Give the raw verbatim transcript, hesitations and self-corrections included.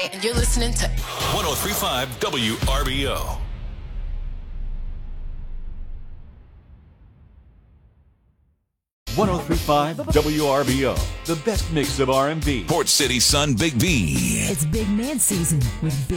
and you're listening to one oh three point five W R B O. one oh three point five W R B O, the best mix of R and B. Port City Sun Big B. It's big man season with Big